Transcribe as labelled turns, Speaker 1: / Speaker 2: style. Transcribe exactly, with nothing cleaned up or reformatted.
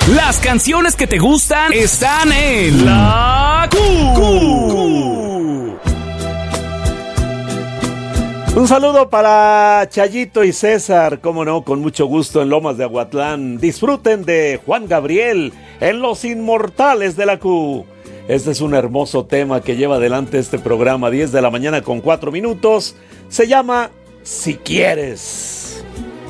Speaker 1: Las canciones que te gustan están en La Q.
Speaker 2: Un saludo para Chayito y César, cómo no, con mucho gusto en Lomas de Aguatlán. Disfruten de Juan Gabriel en Los Inmortales de la Q. Este es un hermoso tema que lleva adelante este programa, diez de la mañana con cuatro minutos. Se llama Si Quieres.